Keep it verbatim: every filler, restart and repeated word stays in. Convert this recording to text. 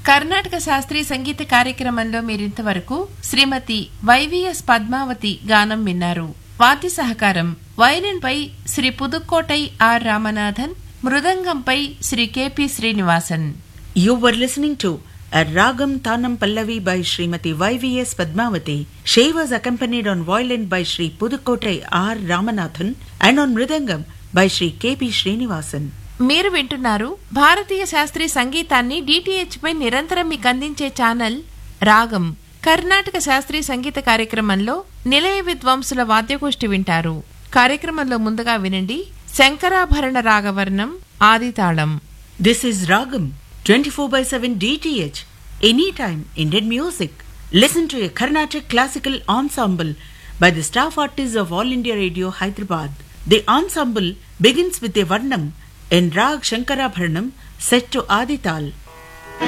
కర్ణాటక శాస్త్రీయ సంగీత కార్యక్రమంలో మీరింతవరకు శ్రీమతి వైవిఎస్ పద్మావతి గానం విన్నారు. వాద్య సహకారం వయలిన్పై Shri Pudukkottai are Ramanathan, మృదంగంపై Shri KP Srinivasan. You were listening to a Ragam Tanam Pallavi by Srimati Y V S Padmavati. She was accompanied on violin by Sri Pudukkottai R Ramanathan and on mridangam by Sri K P Srinivasan. మీరు వింటున్నారు భారతీయ శాస్త్రీయ సంగీతాన్ని DTH పై నిరంతరం మీకు అందించే channel రాగం. కర్ణాటక శాస్త్రీయ సంగీత కార్యక్రమంలో నిలయ విద్వాంసుల వాద్యగోష్ఠి వింటారు. కార్యక్రమంలో ముందుగా వినండి Shankarabharana రాగవర్ణం ఆదితాళం. This is Ragam twenty-four by seven D T H. Anytime Indian music. Listen to a Carnatic classical ensemble by the staff artists of All India Radio Hyderabad. The ensemble begins with a Varnam in Rag Shankarabharanam set to Adital.